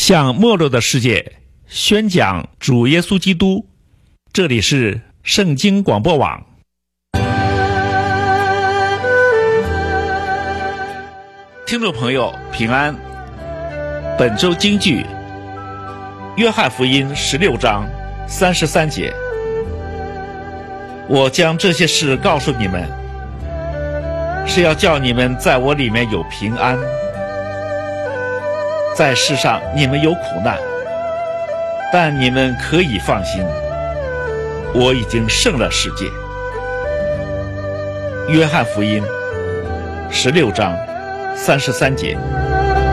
向没落的世界宣讲主耶稣基督。这里是圣经广播网。听众朋友平安，本周金句约翰福音16章33节，我将这些事告诉你们，是要叫你们在我里面有平安。在世上你们有苦难，但你们可以放心，我已经胜了世界。约翰福音16章33节。